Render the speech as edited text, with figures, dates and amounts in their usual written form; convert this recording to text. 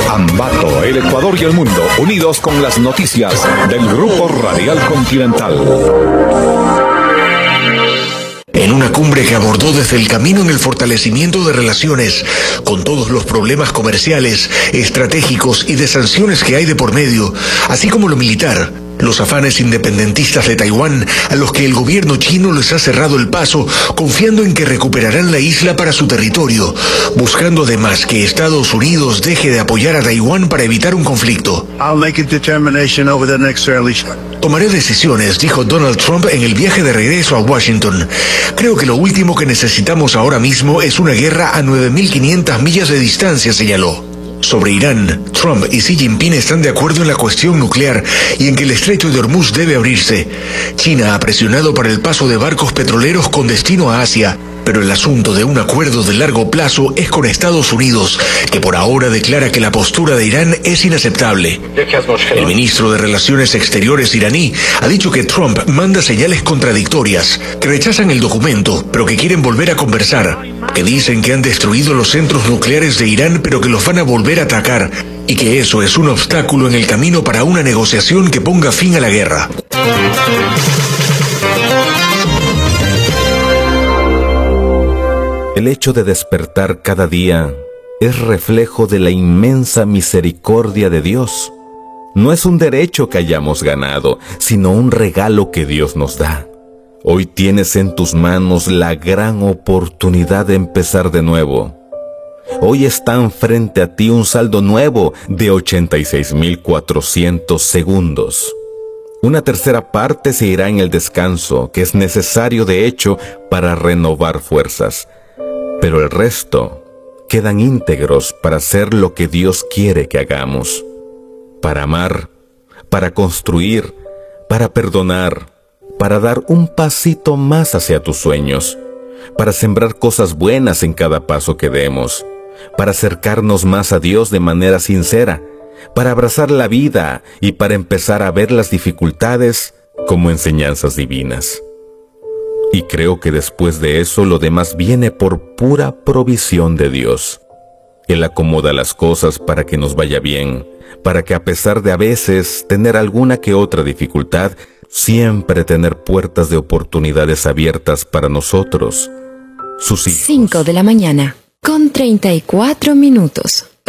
Ambato, el Ecuador y el mundo, unidos con las noticias del Grupo Radial Continental. En una cumbre que abordó desde el camino en el fortalecimiento de relaciones, con todos los problemas comerciales, estratégicos y de sanciones que hay de por medio, así como lo militar, los afanes independentistas de Taiwán, a los que el gobierno chino les ha cerrado el paso, confiando en que recuperarán la isla para su territorio, buscando además que Estados Unidos deje de apoyar a Taiwán para evitar un conflicto. Tomaré decisiones, dijo Donald Trump en el viaje de regreso a Washington. Creo que lo último que necesitamos ahora mismo es una guerra a 9.500 millas de distancia, señaló. Sobre Irán, Trump y Xi Jinping están de acuerdo en la cuestión nuclear y en que el estrecho de Hormuz debe abrirse. China ha presionado para el paso de barcos petroleros con destino a Asia, pero el asunto de un acuerdo de largo plazo es con Estados Unidos, que por ahora declara que la postura de Irán es inaceptable. El ministro de Relaciones Exteriores iraní ha dicho que Trump manda señales contradictorias, que rechazan el documento, pero que quieren volver a conversar, que dicen que han destruido los centros nucleares de Irán, pero que los van a volver a atacar, y que eso es un obstáculo en el camino para una negociación que ponga fin a la guerra. El hecho de despertar cada día es reflejo de la inmensa misericordia de Dios. No es un derecho que hayamos ganado, sino un regalo que Dios nos da. Hoy tienes en tus manos la gran oportunidad de empezar de nuevo. Hoy están frente a ti un saldo nuevo de 86.400 segundos. Una tercera parte se irá en el descanso, que es necesario de hecho para renovar fuerzas. Pero el resto quedan íntegros para hacer lo que Dios quiere que hagamos. Para amar, para construir, para perdonar, para dar un pasito más hacia tus sueños, para sembrar cosas buenas en cada paso que demos, para acercarnos más a Dios de manera sincera, para abrazar la vida y para empezar a ver las dificultades como enseñanzas divinas. Y creo que después de eso lo demás viene por pura provisión de Dios. Él acomoda las cosas para que nos vaya bien, para que a pesar de a veces tener alguna que otra dificultad, siempre tener puertas de oportunidades abiertas para nosotros, sus hijos. 5 de la mañana, con 34 minutos.